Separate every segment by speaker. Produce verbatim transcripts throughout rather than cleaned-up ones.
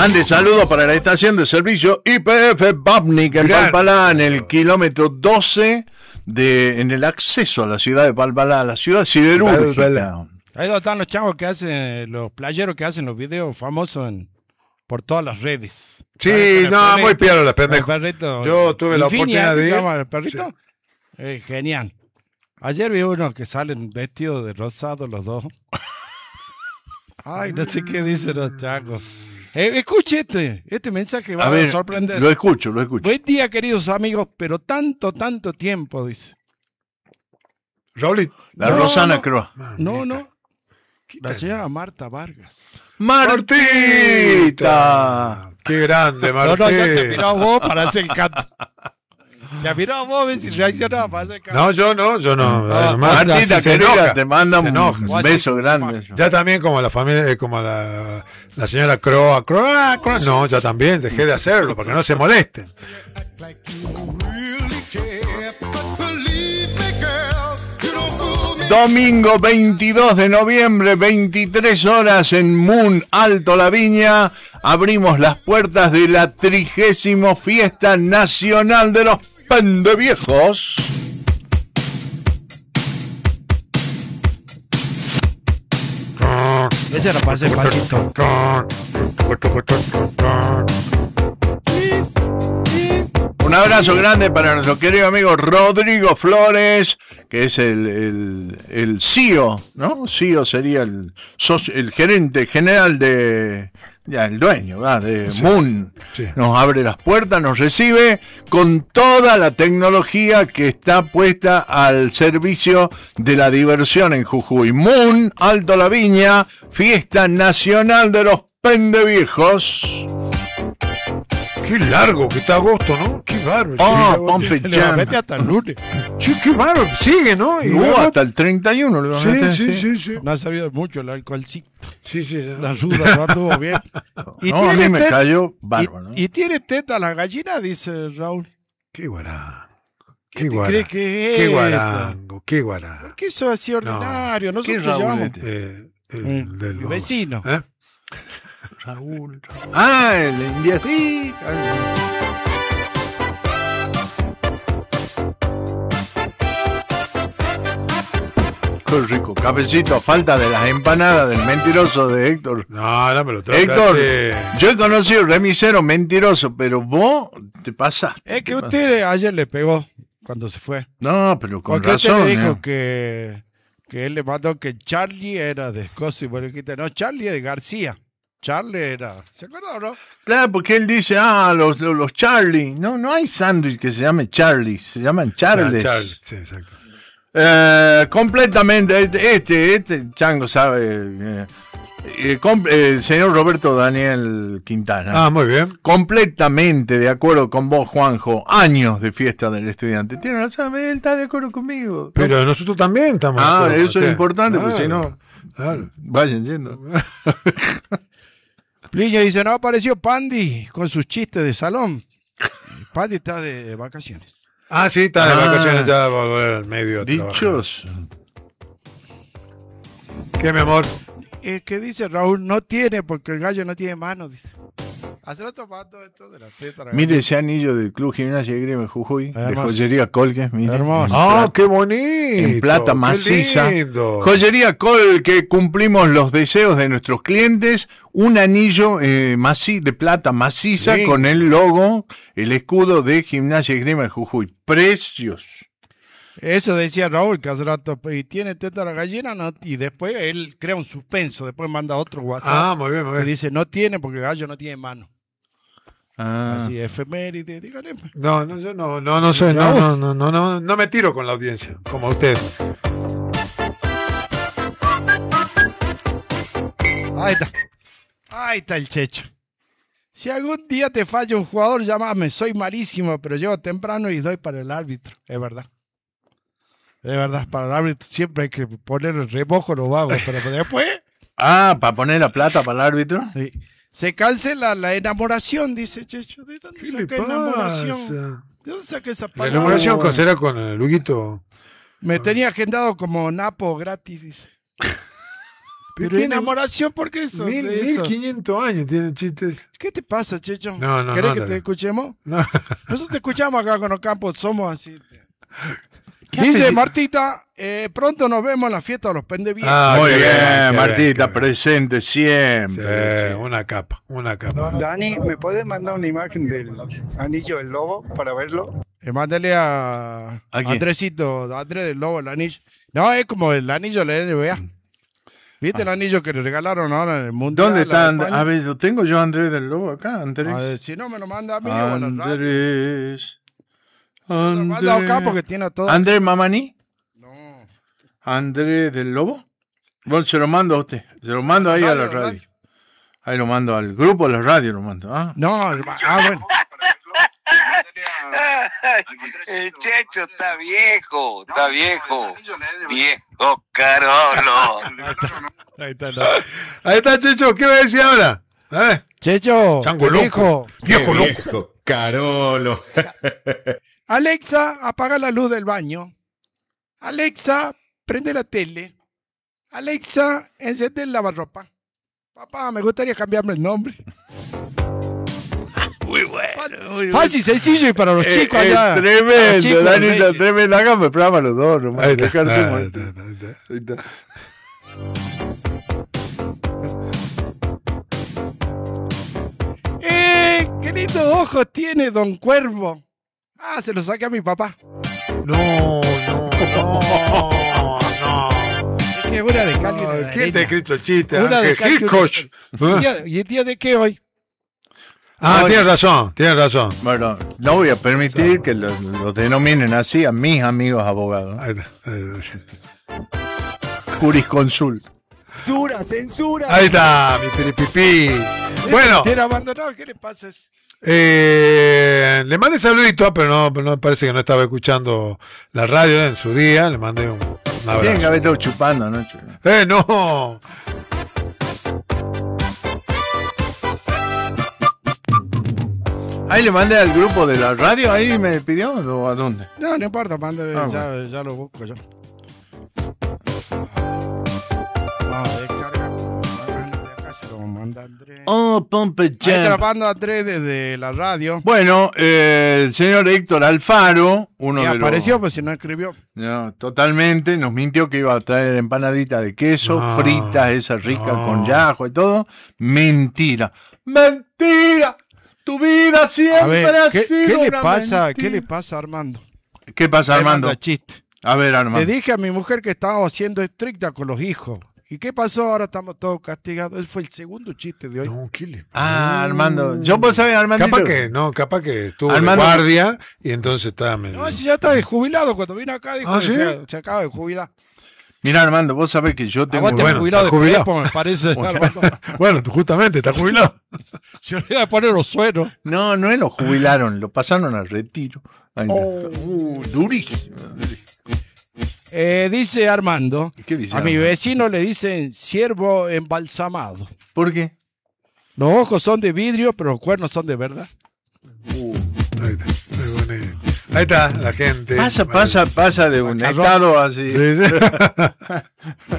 Speaker 1: Mande saludos para la estación de servicio Y P F Babnik en Palpalá, en el kilómetro doce, de, en el acceso a la ciudad de Palpalá, la ciudad siderúrgica.
Speaker 2: Ahí donde están los chavos que hacen, los playeros que hacen los videos famosos en, por todas las redes.
Speaker 3: Sí, no, muy piano los pendejos.
Speaker 2: Perrito,
Speaker 3: Yo tuve la oportunidad de ir.
Speaker 2: ¿Llama el perrito? Sí. Eh, genial. Ayer vi unos que salen vestidos de rosado los dos. Ay, no sé qué dicen los chacos. Eh, escuche este, este mensaje va a, ver, a sorprender.
Speaker 1: Lo escucho, lo escucho.
Speaker 2: Buen día, queridos amigos, pero tanto, tanto tiempo, dice.
Speaker 3: Raúl.
Speaker 1: La no, Rosana no, Croa.
Speaker 2: No, no. La señora Marta Vargas.
Speaker 1: ¡Martita!
Speaker 3: ¡Qué grande, Martita!
Speaker 2: No, no, ya te miró a vos para hacer el canto. Te miró a vos, ves si reaccionaba para hacer el canto.
Speaker 3: No, yo no, yo no.
Speaker 1: no Martita, querida, te manda un enoja, beso grande.
Speaker 3: Ya también como la familia, como la, la señora Croa, Croa, Croa. No, ya también dejé de hacerlo, porque no se molesten.
Speaker 1: Domingo veintidós de noviembre, veintitrés horas en Moon, Alto La Viña, abrimos las puertas de la trigésima Fiesta Nacional de los Pendeviejos.
Speaker 2: Ese lo pasé pasito.
Speaker 1: Un abrazo grande para nuestro querido amigo Rodrigo Flores, que es el, el, el C E O, ¿no? C E O sería el, socio, el gerente general de, ya el dueño, ¿verdad? De sí, Moon. Sí. Nos abre las puertas, nos recibe con toda la tecnología que está puesta al servicio de la diversión en Jujuy. Moon, Alto La Viña, Fiesta Nacional de los Pendeviejos.
Speaker 3: Qué largo que está agosto, ¿no? Qué bárbaro.
Speaker 1: Oh, Pompe Chan.
Speaker 2: Vete hasta el lunes.
Speaker 3: Sí, qué bárbaro. Sigue, ¿no?
Speaker 1: Y uh, hasta el treinta y uno.
Speaker 3: Sí, meter, sí, sí, sí.
Speaker 2: No ha sabido mucho el alcoholcito.
Speaker 3: Sí, sí. sí.
Speaker 2: La ruda no anduvo bien.
Speaker 1: Y no, a mí me teta, cayó bárbaro.
Speaker 2: Y, ¿no? y tiene teta la gallina, dice Raúl.
Speaker 3: Qué guarango.
Speaker 2: ¿Qué, ¿Qué te crees que es?
Speaker 3: Qué guarango, qué guarango.
Speaker 2: ¿Por qué eso es así ordinario?
Speaker 3: No.
Speaker 2: Nosotros
Speaker 3: ¿Qué Raúl
Speaker 2: llamamos.
Speaker 3: Este? Eh, el,
Speaker 2: el,
Speaker 3: del
Speaker 2: el vecino.
Speaker 3: ¿Eh?
Speaker 1: Raúl. Ah, el indiecito. Qué rico. Cafecito, a falta de las empanadas del mentiroso de Héctor.
Speaker 3: No, no me lo traje.
Speaker 1: Héctor, yo he conocido remisero mentiroso, pero vos te pasaste.
Speaker 2: Es que usted ayer le pegó cuando se fue.
Speaker 1: No, pero con
Speaker 2: Porque
Speaker 1: razón.
Speaker 2: Usted le dijo
Speaker 1: ¿eh?
Speaker 2: que, que él le mandó que Charlie era de Escocia y bueno, no, Charlie es de García. Charlie era. ¿Se acuerda o no?
Speaker 1: Claro, porque él dice, ah, los, los, los Charlie. No, no hay sándwich que se llame Charlie, se llaman Charles.
Speaker 3: Ah, Charlie, sí, exacto.
Speaker 1: Eh, completamente, este, este chango sabe. Eh, eh, com, eh, el señor Roberto Daniel Quintana.
Speaker 3: Ah, muy bien.
Speaker 1: Completamente de acuerdo con vos, Juanjo. Años de fiesta del estudiante. Tiene razón, él está de acuerdo conmigo.
Speaker 3: Pero ¿no? Nosotros también estamos.
Speaker 1: Ah,
Speaker 3: de
Speaker 1: eso es importante, claro, porque si no.
Speaker 3: Claro.
Speaker 1: Vayan yendo.
Speaker 2: Pliño dice, no apareció Pandi con sus chistes de salón. Pandi está de vacaciones.
Speaker 3: Ah, sí, está de ah, vacaciones, ya va a volver al medio.
Speaker 1: Dichos.
Speaker 3: ¿Qué, mi amor?
Speaker 2: Es que dice Raúl, no tiene, porque el gallo no tiene mano, dice. Hace rato pato esto de la teta. La
Speaker 1: mire ese anillo del Club Gimnasia y Grima Jujuy, hermoso, de joyería Colques, mire.
Speaker 2: Hermoso.
Speaker 3: ¡Ah, oh, qué bonito!
Speaker 1: En plata maciza.
Speaker 3: Lindo.
Speaker 1: Joyería Col, que cumplimos los deseos de nuestros clientes. Un anillo eh, maci de plata maciza sí, con el logo, el escudo de Gimnasia y Grima Jujuy. Precios.
Speaker 2: Eso decía Raúl, que hace rato, y tiene teta la gallina, no, y después él crea un suspenso, después manda otro WhatsApp.
Speaker 3: Ah, muy bien, muy bien.
Speaker 2: Y dice, no tiene, porque el gallo no tiene mano.
Speaker 1: Ah.
Speaker 2: Así, efeméride, dígale.
Speaker 3: No, no, yo no, no, no sé, no, no, no, no, no, no me tiro con la audiencia, como usted.
Speaker 2: Ahí está. Ahí está el Checho. Si algún día te falla un jugador, llámame, soy malísimo, pero llego temprano y doy para el árbitro, es verdad. Es verdad, para el árbitro siempre hay que poner el remojo los vagos, pero después...
Speaker 1: Ah, ¿para poner la plata para el árbitro?
Speaker 2: Sí. Se cancela la enamoración, dice Checho. ¿De dónde saca enamoración? ¿De dónde saca esa palabra?
Speaker 3: La enamoración oh. será con el Luguito.
Speaker 2: Me tenía agendado como Napo gratis, dice. Pero enamoración, ¿por qué eso?
Speaker 3: Mil,
Speaker 2: de eso?
Speaker 3: mil quinientos años tienen chistes.
Speaker 2: ¿Qué te pasa, Checho?
Speaker 3: No, no,
Speaker 2: ¿Querés
Speaker 3: no,
Speaker 2: que
Speaker 3: no,
Speaker 2: te
Speaker 3: no.
Speaker 2: escuchemos?
Speaker 3: No.
Speaker 2: Nosotros te escuchamos acá con los campos, somos así.
Speaker 1: ¿Qué
Speaker 2: Dice
Speaker 1: hace?
Speaker 2: Martita, eh, pronto nos vemos en la fiesta de los pendeviejos.
Speaker 3: Ah,
Speaker 1: Muy
Speaker 3: qué
Speaker 1: bien,
Speaker 3: qué
Speaker 1: Martita,
Speaker 3: qué bien.
Speaker 1: presente
Speaker 3: Sí,
Speaker 1: siempre. Sí.
Speaker 3: una capa, una capa.
Speaker 4: Dani, ¿me puedes mandar una imagen del anillo del lobo para verlo?
Speaker 2: Eh, mándale a,
Speaker 1: ¿A
Speaker 2: a
Speaker 1: quién?
Speaker 2: Andresito, a Andrés del Lobo, el anillo. No, es como el anillo de la N B A. ¿Viste el anillo que le regalaron ahora en el Mundial?
Speaker 1: ¿Dónde está?
Speaker 2: a
Speaker 1: And-
Speaker 2: España?
Speaker 1: A ver, lo tengo yo, Andrés del Lobo, acá, Andrés.
Speaker 2: A ver, si no me lo manda a mí o a la radio.
Speaker 1: Andrés.
Speaker 2: Me lo manda acá porque
Speaker 1: Andrés.
Speaker 2: tiene todo.
Speaker 1: ¿Andrés Mamani?
Speaker 2: No.
Speaker 1: ¿Andrés del Lobo? Bueno, se lo mando a usted. Se lo mando ahí a la
Speaker 2: Radio,
Speaker 1: radio.
Speaker 2: radio.
Speaker 1: Ahí lo mando al grupo de la radio, lo mando. ¿Ah?
Speaker 2: No, herma- ah, bueno.
Speaker 5: El Checho está viejo, está viejo. Viejo Carolo.
Speaker 2: Ahí está, no.
Speaker 3: Ahí está, Checho, ¿qué va a decir ahora? ¿Eh?
Speaker 2: Checho,
Speaker 3: Chango
Speaker 2: te
Speaker 3: loco.
Speaker 2: dijo,
Speaker 3: Viejo loco.
Speaker 6: Viejo Carolo.
Speaker 2: Alexa, apaga la luz del baño. Alexa, prende la tele. Alexa, encende el lavarropa. Papá, me gustaría cambiarme el nombre.
Speaker 1: Muy bueno, muy bueno.
Speaker 2: Fácil, sencillo y para los
Speaker 1: Eh,
Speaker 2: chicos
Speaker 1: es
Speaker 2: allá. Los
Speaker 1: tremendo,
Speaker 2: chicos,
Speaker 1: Danita,
Speaker 2: leche.
Speaker 1: tremendo. Hágame el programa los dos, nomás.
Speaker 3: Ahí está,
Speaker 1: Dejarte
Speaker 3: ahí
Speaker 1: muerto.
Speaker 3: está, ahí está.
Speaker 1: Ahí está.
Speaker 2: ¡Eh! ¡Qué lindos ojos tiene Don Cuervo! Ah, se lo saqué a mi papá.
Speaker 3: No, no, no, no.
Speaker 2: Es que una de cal y una de
Speaker 3: ¿Quién te ha
Speaker 2: arena.
Speaker 3: escrito el chiste?
Speaker 2: Una de
Speaker 3: Ángel
Speaker 2: cal y una de
Speaker 3: Hitchcock.
Speaker 2: arena. ¿Y el día- ¿Y el día de qué hoy?
Speaker 3: Ah,
Speaker 1: No,
Speaker 3: tienes razón, tienes razón.
Speaker 1: Bueno, no voy a permitir que los lo denominen así a mis amigos abogados.
Speaker 3: Ahí está, ahí está.
Speaker 1: Jurisconsult.
Speaker 4: ¡Censura, censura!
Speaker 3: Ahí está, mi piripipí. Bueno,
Speaker 2: ¿Tiene abandonado? ¿Qué le pasa?
Speaker 3: eh, le mandé saludito, pero no, pero no parece que no estaba escuchando la radio en su día. Le mandé un, un
Speaker 1: Tienen que
Speaker 3: abrazo.
Speaker 1: haber estado chupando anoche.
Speaker 3: Eh, no.
Speaker 1: Ahí le mandé al grupo de la radio, ahí me pidió, o a dónde.
Speaker 2: No, no importa, mándale,
Speaker 1: Ah,
Speaker 2: ya, ya lo busco yo. No, descarga. De acá se lo manda Andrés.
Speaker 1: Oh, Pompe
Speaker 2: Ahí te la
Speaker 1: Champ.
Speaker 2: mando Andrés desde la radio.
Speaker 1: Bueno, eh, el señor Héctor Alfaro, uno
Speaker 2: Y
Speaker 1: de
Speaker 2: apareció,
Speaker 1: los...
Speaker 2: pues si no escribió.
Speaker 1: No, totalmente, nos mintió que iba a traer empanadita de queso,
Speaker 3: No,
Speaker 1: fritas, esas ricas
Speaker 3: no.
Speaker 1: con yajo y todo. Mentira. ¡Mentira! Tu vida
Speaker 2: A
Speaker 1: siempre
Speaker 2: ver,
Speaker 1: ha
Speaker 2: ¿qué,
Speaker 1: sido
Speaker 2: qué le
Speaker 1: una
Speaker 2: pasa?
Speaker 1: mentira.
Speaker 2: ¿Qué le pasa a Armando?
Speaker 1: ¿Qué pasa,
Speaker 2: Me
Speaker 1: Armando?
Speaker 2: manda chiste.
Speaker 1: A ver, Armando.
Speaker 2: Le dije a mi mujer que estábamos siendo estricta con los hijos. ¿Y qué pasó? Ahora estamos todos castigados. Él fue el segundo chiste de hoy.
Speaker 3: No, ¿qué le
Speaker 1: Ah, Armando. Yo puedo saber, Armando.
Speaker 3: Capaz que, no, capaz que estuvo
Speaker 1: Armando-
Speaker 3: de guardia y entonces estaba medio...
Speaker 2: No, si ya está jubilado. Cuando vino acá dijo
Speaker 3: ¿Ah,
Speaker 2: que
Speaker 3: sí?
Speaker 2: se, se acaba de jubilar.
Speaker 1: Mira, Armando, vos sabés que yo tengo...
Speaker 2: Aguante
Speaker 3: bueno,
Speaker 2: jubilado de
Speaker 3: está jubilado.
Speaker 2: Crespo, me parece. Armando.
Speaker 3: Bueno, tú justamente está jubilado.
Speaker 2: Se olvida de poner los sueros.
Speaker 1: No, no lo jubilaron, lo pasaron al retiro. Ahí está.
Speaker 2: Oh.
Speaker 1: Uh, durísimo.
Speaker 2: Eh, dice Armando.
Speaker 1: ¿Qué dice
Speaker 2: A mi
Speaker 1: Armando?
Speaker 2: vecino le dicen ciervo embalsamado.
Speaker 1: ¿Por qué?
Speaker 2: Los ojos son de vidrio, pero los cuernos son de verdad.
Speaker 3: Ahí está, muy bonito. Ahí está la gente.
Speaker 1: Pasa, pasa, pasa de un
Speaker 2: Macarrón.
Speaker 1: estado así.
Speaker 3: Sí, sí.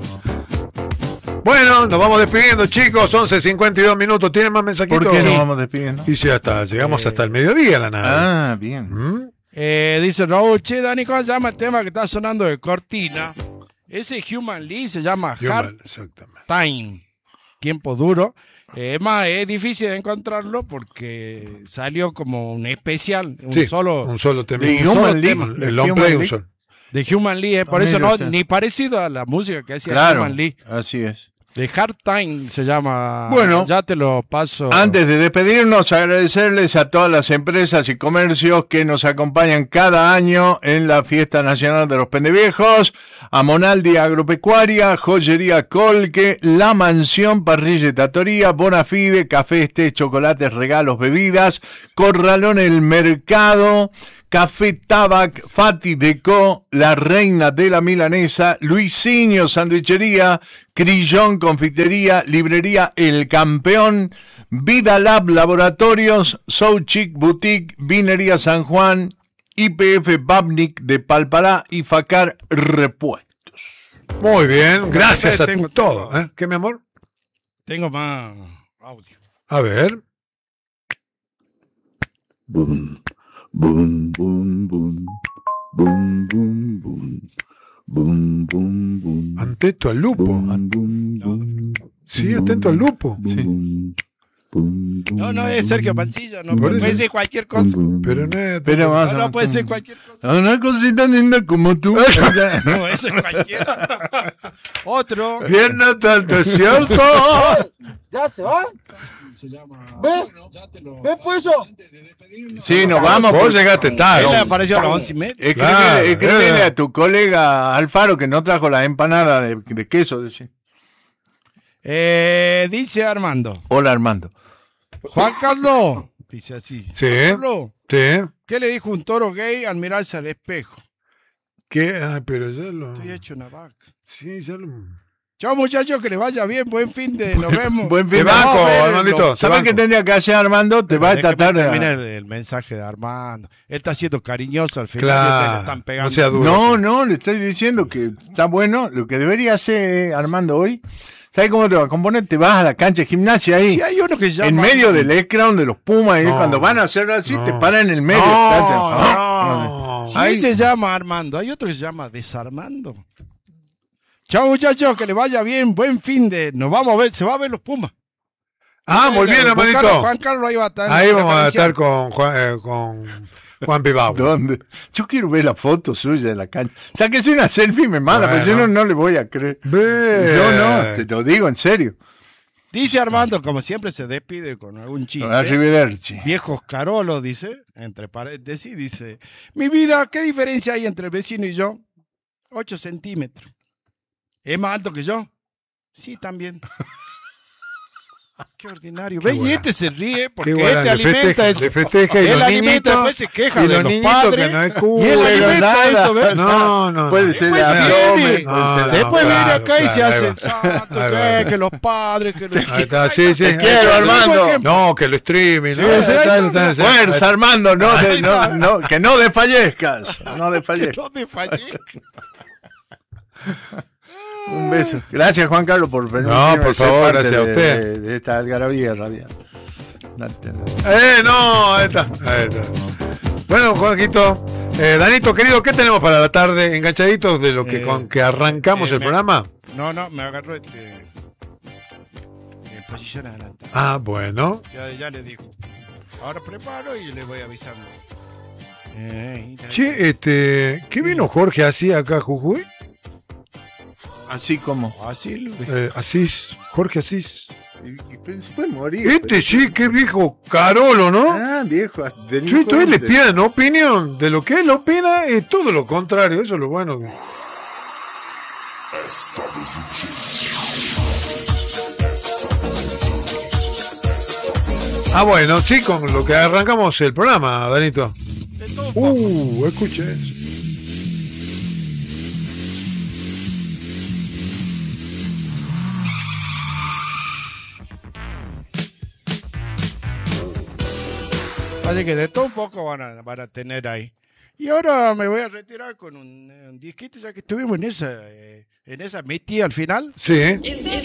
Speaker 3: Bueno, nos vamos despidiendo, chicos. once cincuenta y dos minutos. ¿Tienen más mensajitos?
Speaker 1: ¿Por qué
Speaker 3: Sí.
Speaker 1: nos vamos despidiendo?
Speaker 3: Y sí, hasta, llegamos hasta el mediodía la nada.
Speaker 1: Ah, bien.
Speaker 3: ¿Mm?
Speaker 2: Eh, dice Raúl, che, Dani, ¿cómo se llama el tema que está sonando de cortina? Ese Human League se llama
Speaker 3: Yo
Speaker 2: Hard
Speaker 3: mal, exactamente.
Speaker 2: Time. Tiempo duro. Eh, Es más, es difícil de encontrarlo porque salió como un especial, un
Speaker 3: Sí,
Speaker 2: solo
Speaker 3: un solo tema.
Speaker 1: De
Speaker 3: Un
Speaker 1: Human
Speaker 3: solo
Speaker 1: League,
Speaker 3: tema.
Speaker 1: de
Speaker 3: El long
Speaker 1: Human
Speaker 3: play, un
Speaker 1: League.
Speaker 3: solo.
Speaker 2: de Human League. eh, Por
Speaker 1: Ah,
Speaker 2: eso
Speaker 1: mira
Speaker 2: no,
Speaker 1: usted.
Speaker 2: ni parecido a la música que hacía
Speaker 1: Claro,
Speaker 2: Human League.
Speaker 1: así es.
Speaker 2: De Hard Time se llama.
Speaker 1: Bueno,
Speaker 2: ya te lo paso.
Speaker 1: Antes de despedirnos, agradecerles a todas las empresas y comercios que nos acompañan cada año en la Fiesta Nacional de los Pendeviejos, a Monaldi Agropecuaria, Joyería Colque, La Mansión Parrilla y Trattoria, Bonafide, Cafés, té, chocolates, regalos, bebidas, Corralón El Mercado, Café Tabac, Fati Deco, La Reina de la Milanesa, Luisinho Sandwichería, Crillón Confitería, Librería El Campeón, Vida Lab Laboratorios, So Chic Boutique, Vinería San Juan, I P F Babnik de Palpará y Facar Repuestos.
Speaker 3: Muy bien, gracias a
Speaker 2: Tengo
Speaker 3: todo.
Speaker 2: todo.
Speaker 3: ¿Eh? ¿Qué, mi amor?
Speaker 2: Tengo más audio.
Speaker 3: A ver.
Speaker 7: Boom, boom, boom, boom, boom, boom, boom, boom, boom, boom.
Speaker 3: Atento al lupo.
Speaker 7: Boom, boom, boom,
Speaker 3: Sí, atento al lupo.
Speaker 7: boom, boom, boom,
Speaker 2: No, no es Sergio Pancilla, no
Speaker 3: Por
Speaker 2: puede,
Speaker 3: eso.
Speaker 2: puede ser cualquier cosa.
Speaker 7: boom,
Speaker 3: Pero no es.
Speaker 1: Pero más
Speaker 2: No, no puede ser cualquier cosa.
Speaker 1: Una cosita linda como tú.
Speaker 2: No, eso es cualquiera. Otro.
Speaker 3: Bien, tanto es cierto.
Speaker 8: ¿Ya se va? ¿Ve? ¿Ve pues eso?
Speaker 1: Sí, nos vamos.
Speaker 3: Vos
Speaker 1: por-
Speaker 3: llegaste
Speaker 2: Él
Speaker 3: tarde.
Speaker 2: apareció a las once y media.
Speaker 1: Escribile,
Speaker 3: Claro,
Speaker 1: escribile
Speaker 3: eh.
Speaker 1: a tu colega Alfaro que no trajo la empanada de, de queso. Dice.
Speaker 2: Eh, dice Armando.
Speaker 1: Hola, Armando.
Speaker 2: Juan Carlos. Dice así.
Speaker 3: Sí.
Speaker 2: Juan Carlos,
Speaker 3: Sí.
Speaker 2: ¿qué le dijo un toro gay al mirarse al espejo?
Speaker 3: ¿Qué? Ay, pero ya lo.
Speaker 2: Estoy hecho una vaca.
Speaker 3: Sí, ya lo.
Speaker 2: Chao muchachos, que les vaya bien, buen fin de, nos vemos.
Speaker 1: Buen fin
Speaker 3: Te
Speaker 1: de-
Speaker 3: banco,
Speaker 2: Vamos a ver
Speaker 3: Armandito. te
Speaker 1: ¿Sabes
Speaker 3: banco.
Speaker 1: qué tendría que hacer Armando? Te va a
Speaker 2: Déjeme
Speaker 1: tratar
Speaker 2: terminar
Speaker 1: de...
Speaker 2: el mensaje de Armando. Él está siendo cariñoso al final.
Speaker 3: Claro,
Speaker 2: y ustedes le están pegando.
Speaker 3: no sea duro.
Speaker 1: No, no, le estoy diciendo que está bueno. Lo que debería hacer eh, Armando hoy, ¿sabes cómo te va a componer? Te vas a la cancha de gimnasia ahí,
Speaker 2: Si hay uno que se llama
Speaker 1: en medio del background de los Pumas, y
Speaker 3: No.
Speaker 1: cuando van a hacer así,
Speaker 3: No.
Speaker 1: te paran en el medio.
Speaker 3: No,
Speaker 1: te hacen-
Speaker 3: no.
Speaker 2: Si
Speaker 1: Ahí-
Speaker 2: él se llama Armando, hay otro que se llama Desarmando. Chao muchachos, que le vaya bien, buen fin de. Nos vamos a ver, se va a ver los Pumas.
Speaker 3: Ah, muy bien,
Speaker 2: Buscar a
Speaker 3: Armandito.
Speaker 2: Juan Carlos ahí va a estar.
Speaker 3: Ahí vamos a
Speaker 2: referencial.
Speaker 3: estar con Juan, eh, con Juan Pibao.
Speaker 1: ¿Dónde? Yo quiero ver la foto suya de la cancha. Sáquese una selfie y me manda, porque si no,
Speaker 3: Bueno.
Speaker 1: no le voy a creer.
Speaker 3: Ve.
Speaker 1: Yo no, te lo digo en serio.
Speaker 2: Dice Armando, como siempre se despide con algún chiste.
Speaker 1: Arrivederci.
Speaker 2: Viejos Carolo, dice, entre paréntesis, dice, mi vida, ¿qué diferencia hay entre el vecino y yo? Ocho centímetros. ¿Es más alto que yo? Sí, también. Qué ordinario. Ve, y
Speaker 3: buena.
Speaker 2: este se ríe porque
Speaker 3: Qué bueno,
Speaker 2: este
Speaker 3: le
Speaker 2: alimenta
Speaker 3: festeja,
Speaker 2: eso.
Speaker 3: le festeja y
Speaker 2: Él
Speaker 3: los
Speaker 2: alimenta,
Speaker 3: niñitos,
Speaker 2: después se queja
Speaker 3: y
Speaker 2: de
Speaker 3: los
Speaker 2: los
Speaker 3: niñitos
Speaker 2: padres.
Speaker 3: que no es
Speaker 2: Y él
Speaker 3: culo,
Speaker 2: alimenta
Speaker 1: nada.
Speaker 2: eso, ¿ves?
Speaker 3: No, no,
Speaker 1: Puede
Speaker 3: no.
Speaker 1: ser
Speaker 2: Después
Speaker 1: abdomen,
Speaker 2: viene.
Speaker 1: puede ser
Speaker 3: No,
Speaker 2: Después
Speaker 3: claro,
Speaker 2: viene acá y se
Speaker 3: claro,
Speaker 2: hace
Speaker 3: ahí
Speaker 2: el
Speaker 3: va.
Speaker 2: santo,
Speaker 3: Ahí
Speaker 2: que,
Speaker 3: va.
Speaker 2: que los padres, que los...
Speaker 3: Ahí está, sí, sí.
Speaker 1: Te quiero, Armando.
Speaker 3: No, que lo streaming.
Speaker 2: Sí,
Speaker 3: ¿no?
Speaker 2: sí,
Speaker 3: Ahí está,
Speaker 2: ahí
Speaker 3: ahí está, ahí está.
Speaker 1: Fuerza, Armando, no, de-
Speaker 2: Ahí
Speaker 1: no,
Speaker 2: está.
Speaker 1: no, que no desfallezcas. No
Speaker 2: que
Speaker 1: desfallezcas.
Speaker 2: no te fallé.
Speaker 1: Un beso. Gracias, Juan Carlos, por venir.
Speaker 3: No, por favor, gracias a usted.
Speaker 1: De, de esta algarabía radial.
Speaker 3: Eh, no, ahí está, ahí está. Bueno, Juanquito, eh, Danito, querido, ¿qué tenemos para la tarde? Enganchaditos de lo que
Speaker 2: Eh,
Speaker 3: con que arrancamos
Speaker 2: eh,
Speaker 3: el
Speaker 2: me-
Speaker 3: programa.
Speaker 2: No, no, me agarró este... En posición adelantada.
Speaker 3: Ah, bueno.
Speaker 2: Ya, ya le digo. Ahora preparo y le voy avisando. Eh,
Speaker 3: Che, este, ¿qué vino Jorge así acá, a Jujuy?
Speaker 1: Así como.
Speaker 2: Así lo
Speaker 3: Eh, Asís, Jorge Asís.
Speaker 1: Se puede morir.
Speaker 3: Este sí, qué viejo Carolo, ¿no?
Speaker 1: Ah, viejo.
Speaker 3: Yo entonces le pidan opinión de lo que él opina, es todo lo contrario, eso es lo bueno. Ah, bueno, sí, con lo que arrancamos el programa, Danito.
Speaker 2: De todo,
Speaker 3: Uh, escuche eso.
Speaker 2: Así que de todo un poco van a, van a tener ahí. Y ahora me voy a retirar con un, eh, un disquito, ya que estuvimos en esa, eh, en esa metida al final.
Speaker 3: Sí, ¿eh?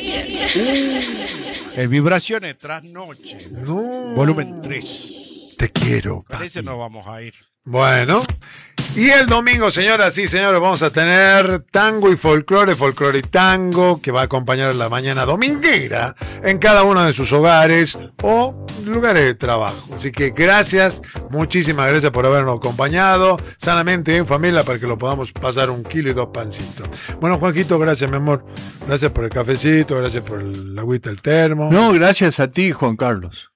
Speaker 2: El Vibraciones Trasnoche,
Speaker 3: No.
Speaker 2: volumen tres.
Speaker 3: Te quiero.
Speaker 2: Parece nos vamos a ir.
Speaker 3: Bueno, y el domingo, señoras y señores, vamos a tener tango y folclore, folclore y tango, que va a acompañar la mañana dominguera en cada uno de sus hogares o lugares de trabajo. Así que gracias, muchísimas gracias por habernos acompañado sanamente en familia para que lo podamos pasar un kilo y dos pancitos. Bueno, Juanquito, gracias, mi amor. Gracias por el cafecito, gracias por el agüita, el termo.
Speaker 1: No, gracias a ti, Juan Carlos.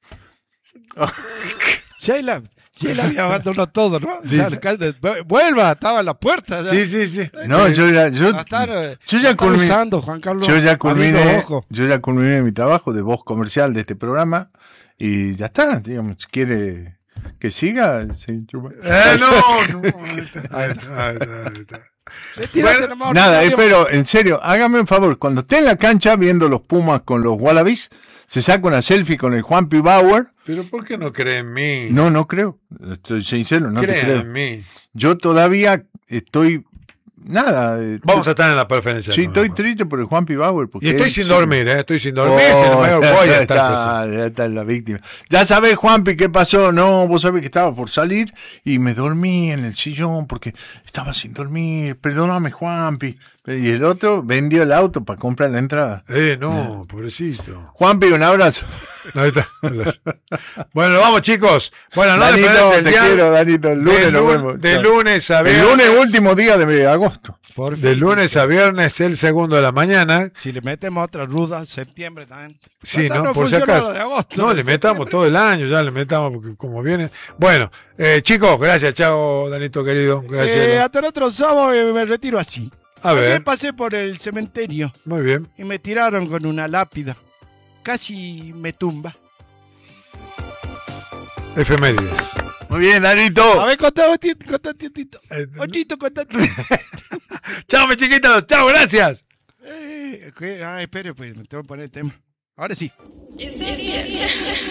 Speaker 2: Sheila, Sheila había abandonado todo, ¿no? Ya, vuelva, estaba en la puerta. Ya.
Speaker 3: Sí, sí, sí.
Speaker 1: No, yo ya, yo,
Speaker 2: Va a estar, eh,
Speaker 1: yo
Speaker 2: va a
Speaker 1: ya
Speaker 2: estar
Speaker 1: culminé,
Speaker 2: usando, Juan Carlos.
Speaker 1: yo ya
Speaker 2: Abriendo
Speaker 1: culminé,
Speaker 2: ojo.
Speaker 1: yo ya culminé mi trabajo de voz comercial de este programa y ya está, digamos, si quiere que siga, sí, yo-
Speaker 3: Eh, no, no. Ahí está, ahí está, ahí está, ahí está.
Speaker 2: Retírate
Speaker 3: Bueno,
Speaker 2: nomás,
Speaker 1: Nada,
Speaker 2: ordinario.
Speaker 1: espero, en serio, hágame un favor, cuando esté en la cancha viendo los Pumas con los Wallabies, se saca una selfie con el Juan P. Bauer.
Speaker 3: Pero ¿por qué no cree en mí?
Speaker 1: No, no creo, estoy sincero, no te
Speaker 3: cree
Speaker 1: creo.
Speaker 3: en mí.
Speaker 1: Yo todavía estoy nada. eh,
Speaker 3: Vamos a estar en la preferencia.
Speaker 1: Sí,
Speaker 3: no,
Speaker 1: estoy
Speaker 3: no.
Speaker 1: triste por el Juanpi Bauer. Porque
Speaker 3: Y estoy
Speaker 1: él
Speaker 3: sin
Speaker 1: sí-
Speaker 3: dormir, ¿eh? Estoy sin dormir.
Speaker 1: Oh,
Speaker 3: si no me voy a estar
Speaker 1: está, ya está la víctima. Ya sabés, Juanpi, qué pasó. No, vos sabés que estaba por salir y me dormí en el sillón porque estaba sin dormir. Perdóname, Juanpi. Y el otro vendió el auto para comprar la entrada.
Speaker 3: Eh, no, pobrecito.
Speaker 1: Juanpi, un abrazo.
Speaker 3: Ahí está. Bueno, vamos, chicos. Bueno, no
Speaker 1: Danito,
Speaker 3: le
Speaker 1: te quiero, Danito. El lunes
Speaker 3: de,
Speaker 1: nos
Speaker 3: lu-
Speaker 1: vemos.
Speaker 3: de
Speaker 1: Chao.
Speaker 3: lunes a
Speaker 1: El
Speaker 3: viernes.
Speaker 1: lunes, último día de agosto.
Speaker 2: Por
Speaker 3: De
Speaker 2: fin.
Speaker 3: lunes a viernes, el segundo de la mañana.
Speaker 2: Si le metemos otra ruda, septiembre también.
Speaker 3: Sí,
Speaker 2: Hasta
Speaker 3: ¿no? Por si
Speaker 2: funcionó
Speaker 3: acaso.
Speaker 2: lo de agosto,
Speaker 3: No,
Speaker 2: de
Speaker 3: le metamos
Speaker 2: septiembre.
Speaker 3: todo el año, ya le metamos porque como viene. Bueno, eh, chicos, gracias, chao, Danito querido. Gracias.
Speaker 2: Eh, hasta el otro sábado eh, me retiro así.
Speaker 3: A
Speaker 2: Ayer
Speaker 3: ver,
Speaker 2: pasé por el cementerio
Speaker 3: muy bien.
Speaker 2: y me tiraron con una lápida. Casi me tumba.
Speaker 3: Efemérides.
Speaker 1: Muy bien, Danito.
Speaker 2: A ver, contá, Otito, contá, Tito.
Speaker 3: Eh,
Speaker 2: Otito, contá.
Speaker 3: chao, mis chiquitos. Chao, gracias.
Speaker 2: Eh, que- ah, espere, pues me tengo que poner el tema. Ahora sí.
Speaker 9: Is this, is this